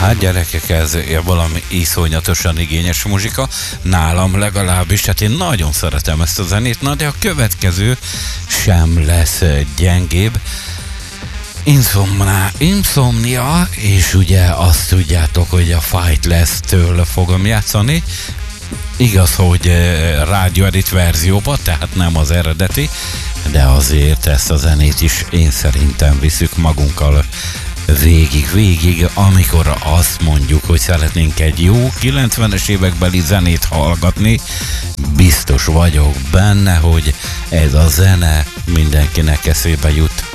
Hát gyerekek, ez valami iszonyatosan igényes muzsika, nálam legalábbis, hát én nagyon szeretem ezt a zenét, na de a következő sem lesz gyengébb. Insomnia, és ugye azt tudjátok, hogy a Fight Less-től fogom játszani. Igaz, hogy rádió edit verzióba, tehát nem az eredeti, de azért ezt a zenét is én szerintem viszük magunkkal végig, amikor azt mondjuk, hogy szeretnénk egy jó 90-es évekbeli zenét hallgatni, biztos vagyok benne, hogy ez a zene mindenkinek eszébe jut.